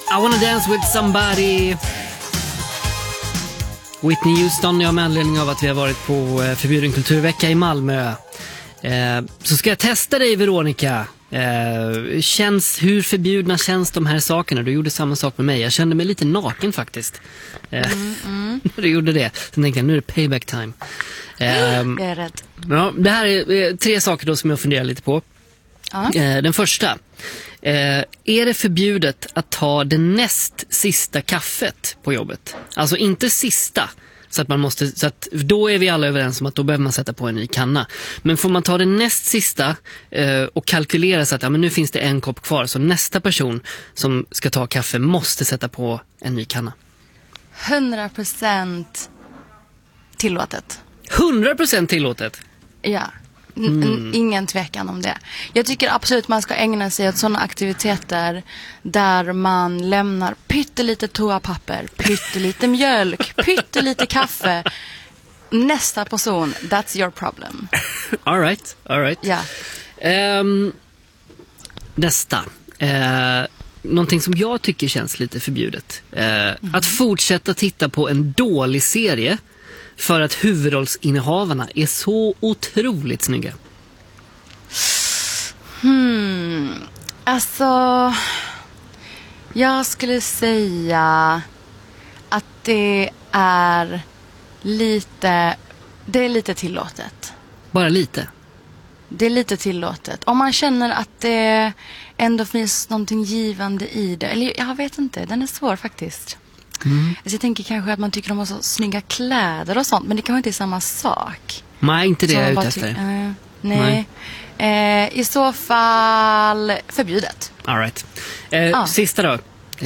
I wanna dance with somebody. Whitney Houston, med anledning av att vi har varit på förbjuden kulturvecka i Malmö. Så ska jag testa dig, Veronica. Hur förbjudna känns de här sakerna? Du gjorde samma sak med mig. Jag kände mig lite naken faktiskt. När du gjorde det. Sen tänkte jag, nu är det payback time. Jag är rädd. Ja, det här är 3 saker då som jag funderar lite på. Den första. Är det förbjudet att ta det näst sista kaffet på jobbet? Alltså inte sista. Så att då är vi alla överens om att då behöver man sätta på en ny kanna. Men får man ta det näst sista och kalkylera så att men nu finns det en kopp kvar. Så nästa person som ska ta kaffe måste sätta på en ny kanna. 100% tillåtet. 100% tillåtet? Ja. Ingen tvekan om det. Jag tycker absolut man ska ägna sig åt sådana aktiviteter där man lämnar pyttelite toapapper, pyttelite mjölk, pyttelite kaffe. Nästa person, that's your problem. All right. Ja. Nästa. Någonting som jag tycker känns lite förbjudet. Att fortsätta titta på en dålig serie för att huvudrollsinnehavarna är så otroligt snygga. Alltså, jag skulle säga att det är lite tillåtet. Bara lite? Det är lite tillåtet. Om man känner att det ändå finns någonting givande i det. Eller jag vet inte, den är svår faktiskt. Alltså jag tänker kanske att man tycker om att ha så snygga kläder och sånt. Men det kanske inte är samma sak. Nej, inte det jag är ute efter. Nej. I så fall förbjudet. All right. Sista då.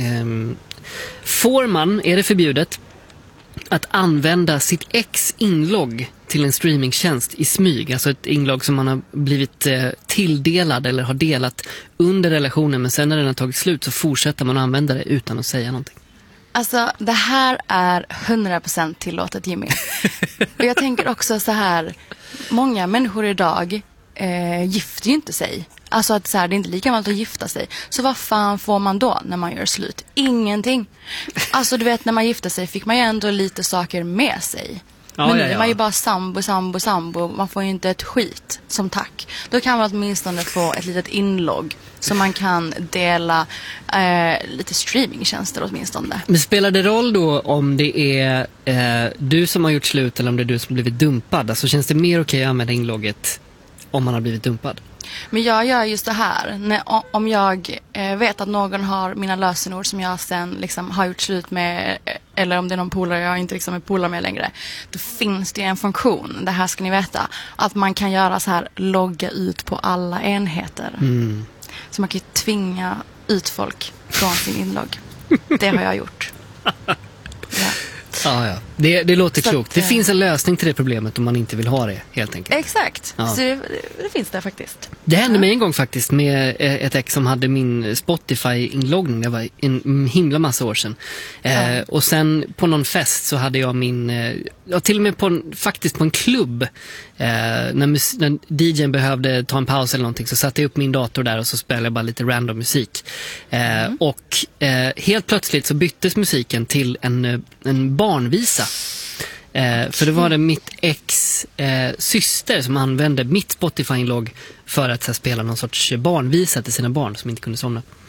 Är det förbjudet att använda sitt ex-inlogg till en streamingtjänst i smyg? Alltså ett inlogg som man har blivit tilldelad eller har delat under relationen, men sen när den har tagit slut så fortsätter man använda det utan att säga någonting. Alltså, det här är 100% tillåtet, Jimmy. Och jag tänker också så här, många människor idag gifter ju inte sig. Alltså att så här, det är inte lika gammalt att gifta sig. Så vad fan får man då när man gör slut? Ingenting. Alltså du vet, när man gifter sig fick man ju ändå lite saker med sig. Men nu är man ju bara sambo. Man får ju inte ett skit som tack. Då kan man åtminstone få ett litet inlogg så man kan dela lite streamingtjänster åtminstone. Men spelar det roll då om det är du som har gjort slut eller om det är du som blivit dumpad? Alltså känns det mer okej att använda inlogget om man har blivit dumpad? Men jag gör just det här. Om jag vet att någon har mina lösenord som jag sen liksom har gjort slut med, eller om det är någon polare jag inte liksom är polare med längre, då finns det en funktion, det här ska ni veta, att man kan göra så här, logga ut på alla enheter. Så man kan ju tvinga ut folk från sin inlogg. Det har jag gjort. Ja. Ja. Det låter så klokt. Det finns en lösning till det problemet om man inte vill ha det, helt enkelt. Exakt. Ja. Så det finns det faktiskt. Det hände mig en gång faktiskt med ett ex som hade min Spotify-inloggning. Det var en himla massa år sedan. Och sen på någon fest så hade jag till och med faktiskt på en klubb, när DJn behövde ta en paus eller någonting, så satte jag upp min dator där och så spelade jag bara lite random musik. Och helt plötsligt så byttes musiken till en barnvisa. För det var det mitt ex syster som använde mitt Spotify-inlogg för att spela någon sorts barnvisa till sina barn som inte kunde somna.